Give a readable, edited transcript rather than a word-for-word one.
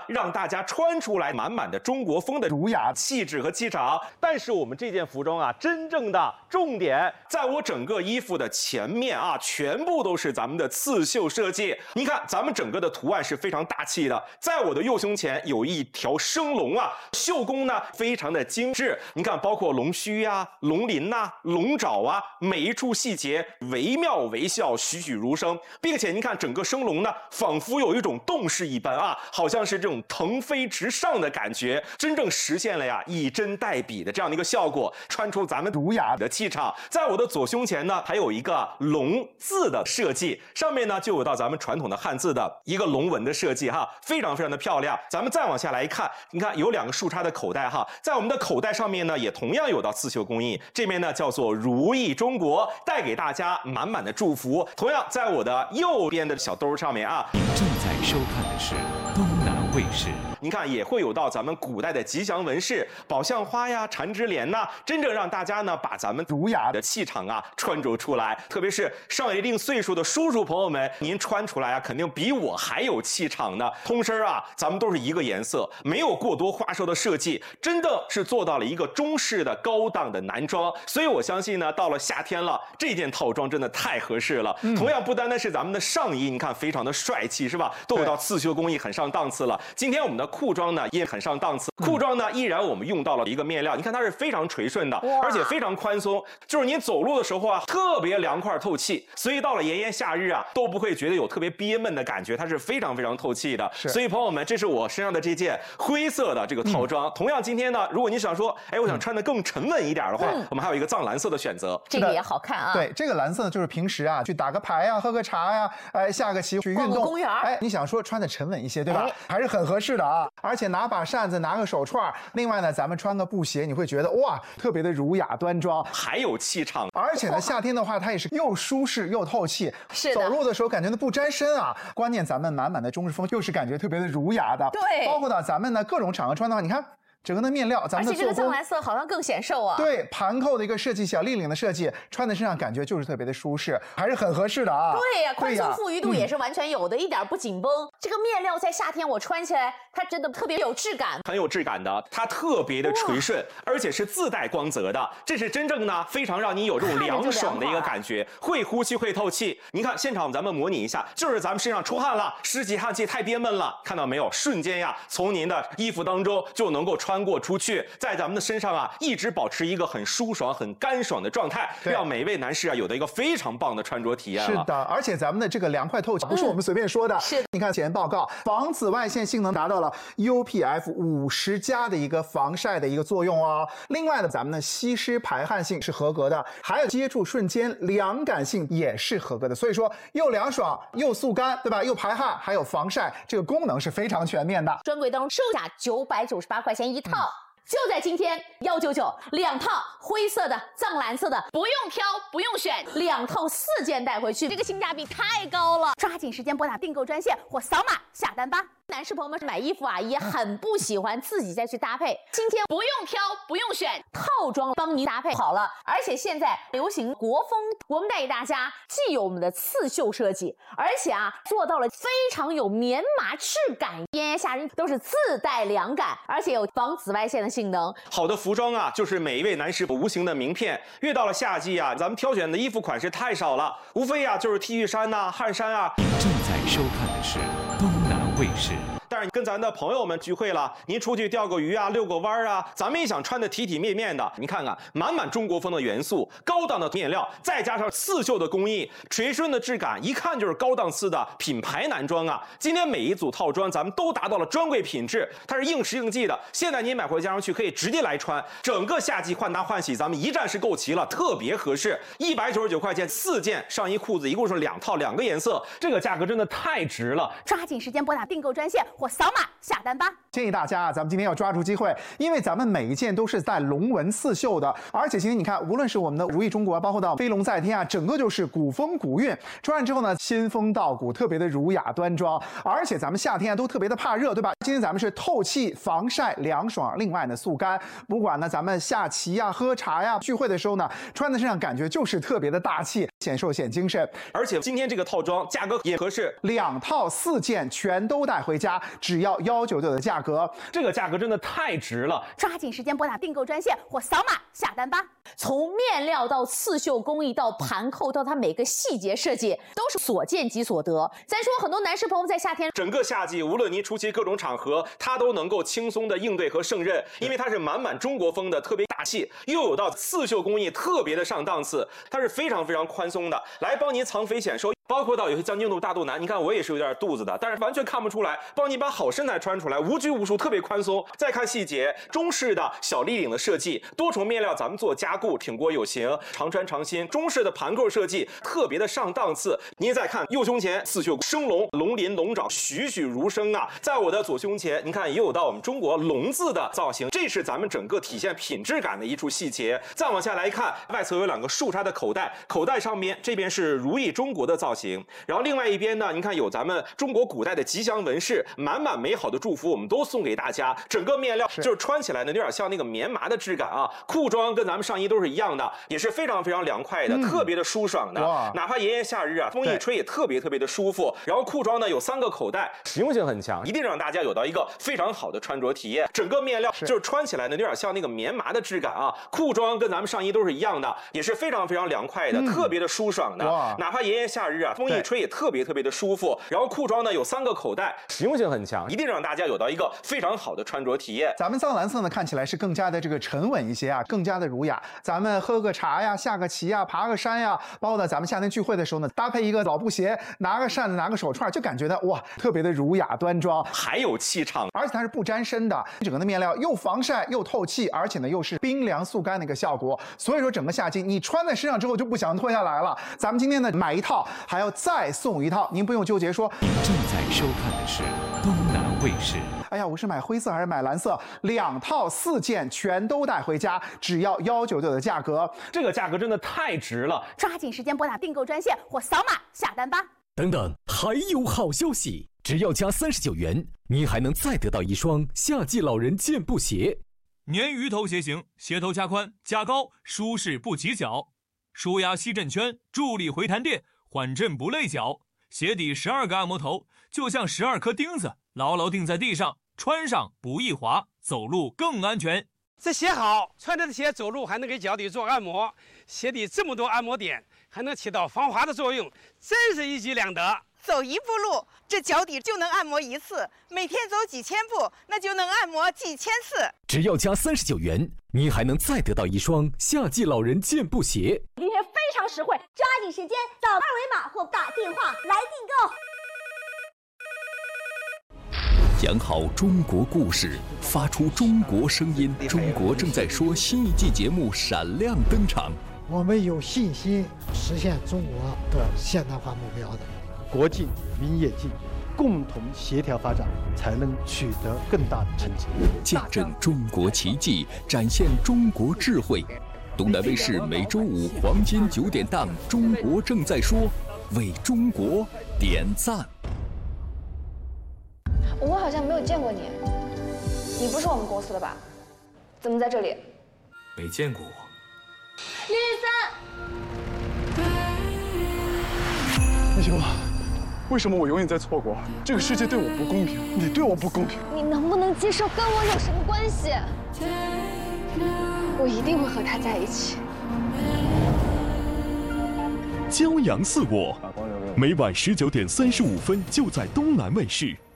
让大家穿出来满满的中国风的儒雅气质和气场。但是我们这件服装啊，真正的重点在我整个衣服的前面啊，全部都是咱们的刺绣设计。你看，咱们整个的图案是非常大气的，在我的右胸前有一条生龙啊，绣工呢非常的精致。你看，包括龙须呀、龙鳞呐、龙爪啊，每一处细节惟妙惟肖，栩栩如生，并且你看整个生龙呢，仿佛有一种动势一般啊，好像是这种腾飞直上的感觉，真正实现了呀以针代笔的这样的一个效果，穿出咱们儒雅的气场。在我的左胸前呢，还有一个龙字的设计，上面呢就有到咱们传统的汉字的一个龙纹的设计哈，非常非常的漂亮。咱们再往下来一看，你看有2个竖插的口袋哈，在我们的口袋上面呢，也同样有到刺绣工艺，这面呢叫做如意中国，带给大家满满的祝福。同样，在我的右边的小兜上面啊， 您正在收看的是东南卫视。 您看也会有到咱们古代的吉祥纹饰，宝相花呀、缠枝莲呐，真正让大家呢把咱们儒雅的气场啊穿着出来。特别是上一定岁数的叔叔朋友们，您穿出来啊，肯定比我还有气场呢。通身啊，咱们都是一个颜色，没有过多花哨的设计，真的是做到了一个中式的高档的男装。所以我相信呢，到了夏天了，这件套装真的太合适了。同样不单单是咱们的上衣，你看非常的帅气，是吧？都有到刺绣工艺，很上档次了。今天我们的裤装呢也很上档次，裤装呢依然我们用到了一个面料，你看它是非常垂顺的，而且非常宽松，就是您走路的时候啊特别凉快透气，所以到了炎炎夏日啊都不会觉得有特别憋闷的感觉，它是非常非常透气的。所以朋友们，这是我身上的这件灰色的这个套装。同样今天呢，如果你想说，哎，我想穿得更沉稳一点的话，我们还有一个藏蓝色的选择， 这个也好看啊。 对，这个蓝色呢，就是平时啊去打个牌啊、喝个茶呀、下个棋去运动， 公园， 你想说穿的沉稳一些，对吧？还是很合适的啊。而且拿把扇子，拿个手串，另外呢，咱们穿个布鞋，你会觉得哇，特别的儒雅端庄， 还有气场。 而且呢，夏天的话，它也是又舒适又透气， 是走路的时候感觉呢不沾身啊。关键咱们满满的中式风，又是感觉特别的儒雅的。 对， 包括呢咱们呢各种场合穿的话，你看。整个的面料，咱们的做工， 而且这个藏蓝色好像更显瘦啊。 对，盘扣的一个设计，小立领的设计，穿在身上感觉就是特别的舒适，还是很合适的啊。 对呀，宽松富裕度也是完全有的，一点不紧绷。这个面料在夏天我穿起来，它真的特别有质感， 很有质感的，它特别的垂顺，而且是自带光泽的，这是真正呢非常让你有这种凉爽的一个感觉，会呼吸会透气。您看现场咱们模拟一下，就是咱们身上出汗了，湿气汗气太憋闷了，看到没有？瞬间呀，从您的衣服当中就能够穿过出去。在咱们的身上啊，一直保持一个很舒爽、很干爽的状态，让每位男士啊有的一个非常棒的穿着体验了。 是的，而且咱们的这个凉快透气不是我们随便说的。 是， 你看前报告，防紫外线性能达到了 UPF 50+的一个防晒的一个作用哦。另外呢，咱们的吸湿排汗性是合格的，还有接触瞬间凉感性也是合格的。所以说又凉爽又速干，对吧？又排汗，还有防晒，这个功能是非常全面的。 专柜当中售价998块钱一套。就在今天199，2套灰色的、藏蓝色的，不用挑，不用选，2套4件带回去，这个性价比太高了！抓紧时间拨打订购专线或扫码下单吧。男士朋友们买衣服啊，也很不喜欢自己再去搭配，今天不用挑，不用选，套装帮您搭配好了。而且现在流行国风，我们带给大家既有我们的刺绣设计，而且啊做到了非常有棉麻质感，炎炎夏日都是自带凉感，而且有防紫外线的性能。 好的服装啊，就是每一位男士无形的名片。越到了夏季啊，咱们挑选的衣服款式太少了，无非啊就是 T 恤衫呐、汗衫啊。 您正在收看的是东南卫视。 但是跟咱的朋友们聚会了，您出去钓个鱼啊、遛个弯啊，咱们也想穿得体体面面的。你看看，满满中国风的元素，高档的面料，再加上刺绣的工艺，垂顺的质感，一看就是高档次的品牌男装啊。今天每一组套装咱们都达到了专柜品质，它是应时应季的。现在您买回家上去可以直接来穿，整个夏季换搭换洗咱们一站式购齐了，特别合适。199块钱4件上衣裤子，一共是2套2个颜色，这个价格真的太值了。 抓紧时间拨打订购专线或扫码下单吧。 建议大家啊，咱们今天要抓住机会，因为咱们每一件都是带龙纹刺绣的，而且今天你看，无论是我们的如意中国，包括到飞龙在天啊，整个就是古风古韵，穿上之后呢，仙风道骨，特别的儒雅端庄。而且咱们夏天啊都特别的怕热，对吧？今天咱们是透气、防晒、凉爽，另外呢速干。不管呢咱们下棋呀、喝茶呀、聚会的时候呢，穿在身上感觉就是特别的大气，显瘦显精神。 而且今天这个套装价格也合适， 2套4件全都带回家，只要 199的价格， 这个价格真的太值了！ 抓紧时间拨打订购专线或扫码下单吧。从面料到刺绣工艺到盘扣到它每个细节设计，都是所见即所得。咱说很多男士朋友在夏天， 整个夏季，无论您出席各种场合，它都能够轻松的应对和胜任，因为它是满满中国风的，特别大气，又有到刺绣工艺特别的上档次，它是非常非常宽松的，来帮您藏肥显瘦。包括到有些将军肚、大肚腩，你看我也是有点肚子的，但是完全看不出来，帮你把好身材穿出来，无拘无束，特别宽松。再看细节，中式的小立领的设计，多重面料咱们做加固，挺过有型，常穿常新。中式的盘扣设计特别的上档次。您再看右胸前刺绣生龙，龙鳞龙爪栩栩如生啊。在我的左胸前，您看也有到我们中国龙字的造型，这是咱们整个体现品质感的一处细节。再往下来看，外侧有2个竖插的口袋，口袋上面这边是如意中国的造型。然后另外一边呢，您看有咱们中国古代的吉祥纹饰，满满美好的祝福，我们都送给大家。整个面料就是穿起来呢，有点像那个棉麻的质感啊。裤装跟咱们上衣都是一样的，也是非常非常凉快的，特别的舒爽的。哪怕炎炎夏日啊，风一吹也特别特别的舒服。然后裤装呢有3个口袋，实用性很强，一定让大家有到一个非常好的穿着体验。整个面料就是穿起来呢，有点像那个棉麻的质感啊。裤装跟咱们上衣都是一样的，也是非常非常凉快的，特别的舒爽的。哪怕炎炎夏日啊，风一吹也特别特别的舒服。然后裤装呢有3个口袋，实用性很强，一定让大家有到一个非常好的穿着体验。 咱们藏蓝色呢看起来是更加的这个沉稳一些啊，更加的儒雅。咱们喝个茶呀，下个棋呀，爬个山呀，包括呢咱们夏天聚会的时候呢，搭配一个老布鞋，拿个扇子，拿个手串，就感觉到哇，特别的儒雅端庄， 还有气场， 而且它是不沾身的。整个的面料又防晒又透气，而且呢又是冰凉速干的一个效果。所以说整个夏季你穿在身上之后就不想脱下来了。咱们今天呢买一套还要再送一套，您不用纠结说。 您正在收看的是东南卫视。 哎呀，我是买灰色还是买蓝色？2套4件全都带回家，只要199的价格， 这个价格真的太值了！ 抓紧时间拨打订购专线或扫码下单吧。 等等，还有好消息！只要加39元，你还能再得到一双夏季老人健步鞋。 鲶鱼头鞋型，鞋头加宽加高，舒适不挤脚，舒压吸震圈，助力回弹垫，缓震不累脚。鞋底12个按摩头，就像12颗钉子，牢牢钉在地上，穿上不易滑，走路更安全。 这鞋好，穿着的鞋走路还能给脚底做按摩，鞋底这么多按摩点，还能起到防滑的作用，真是一举两得。 走一步路，这脚底就能按摩1次；每天走几千步，那就能按摩几千次。 只要加39元，你还能再得到一双夏季老人健步鞋。 今天非常实惠，抓紧时间扫2维码或打电话来订购。 讲好中国故事，发出中国声音。中国正在说新一季节目闪亮登场。 我们有信心实现中国的现代化目标的。 国进民也进，共同协调发展，才能取得更大的成绩。 见证中国奇迹，展现中国智慧。东南卫视每周5黄金9点档《中国正在说》，为中国点赞。 我好像没有见过你，你不是我们公司的吧？怎么在这里？ 没见过我。 绿色。 那行吧。为什么我永远在错过？这个世界对我不公平，你对我不公平。 你能不能接受跟我有什么关系？我一定会和他在一起。 骄阳似我，每晚19点35分就在东南卫视。